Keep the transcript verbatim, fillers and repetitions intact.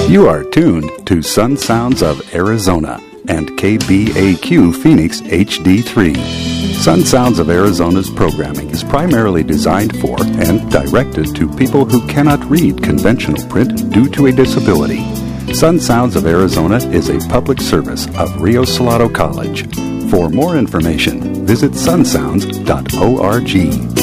You are tuned to Sun Sounds of Arizona and K B A Q Phoenix H D three. Sun Sounds of Arizona's programming is primarily designed for and directed to people who cannot read conventional print due to a disability. Sun Sounds of Arizona is a public service of Rio Salado College. For more information, visit sun sounds dot org.